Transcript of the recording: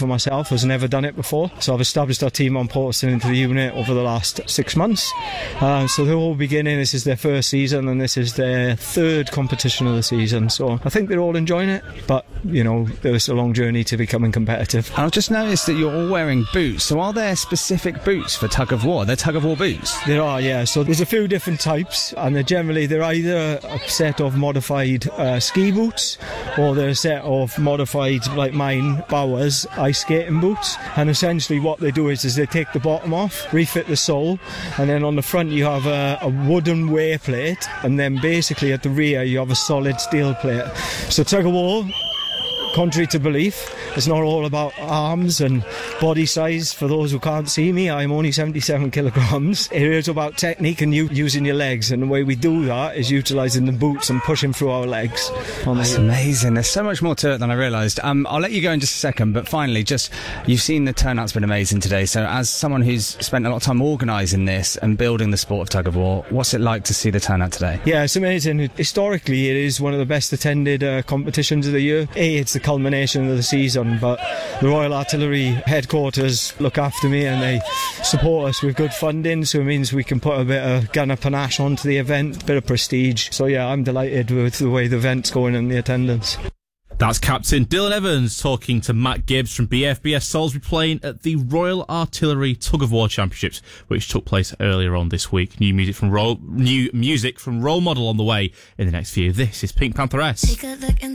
for myself, has never done it before. So I've established our team on posting into the unit over the last 6 months. So they're all beginning. This is their first season and this is their third competition of the season. So I think they're all enjoying it, but there's a long journey to becoming competitive. I've just noticed that you're all wearing boots. So are there specific boots for tug of war? They're tug of war boots? There are, yeah. So there's a few different types, and they're either a set of modified ski boots, or they're a set of modified, like mine, Bowers ice skating boots. And essentially what they do is they take the bottom off, refit the sole, and then on the front you have a wooden wear plate, and then basically at the rear you have a solid steel plate. So tug of war, contrary to belief, it's not all about arms and body size. For those who can't see me, I'm only 77 kilograms. It is about technique and using your legs, and the way we do that is utilising the boots and pushing through our legs. That's amazing. There's so much more to it than I realised. I'll let you go in just a second, but finally, you've seen the turnout's been amazing today. So as someone who's spent a lot of time organising this and building the sport of tug of war, what's it like to see the turnout today? Yeah, it's amazing. Historically, it is one of the best attended competitions of the year. It's the culmination of the season, but the Royal Artillery headquarters look after me and they support us with good funding, so it means we can put a bit of gunner panache onto the event, a bit of prestige. So yeah, I'm delighted with the way the event's going and the attendance. That's Captain Dylan Evans talking to Matt Gibbs from BFBS Salisbury, playing at the Royal Artillery Tug of War Championships, which took place earlier on this week. New music from Role Model on the way in the next few. This is Pink Pantheress.